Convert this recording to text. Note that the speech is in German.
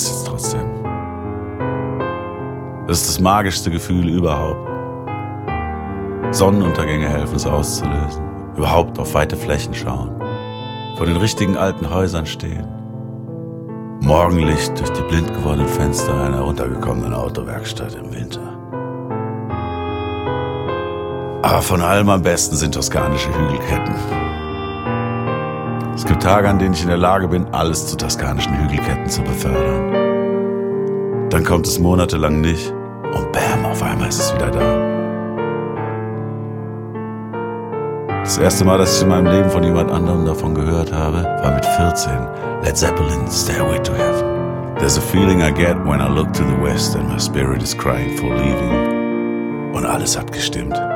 es jetzt trotzdem. Das ist das magischste Gefühl überhaupt. Sonnenuntergänge helfen es auszulösen. Überhaupt auf weite Flächen schauen. Vor den richtigen alten Häusern stehen. Morgenlicht durch die blind gewordenen Fenster einer runtergekommenen Autowerkstatt im Winter. Aber von allem am besten sind toskanische Hügelketten. Es gibt Tage, an denen ich in der Lage bin, alles zu toskanischen Hügelketten zu befördern. Dann kommt es monatelang nicht und bam, auf einmal ist es wieder da. Das erste Mal, dass ich in meinem Leben von jemand anderem davon gehört habe, war mit 14. Led Zeppelin, Stairway to Heaven. There's a feeling I get when I look to the west and my spirit is crying for leaving. Und alles hat gestimmt.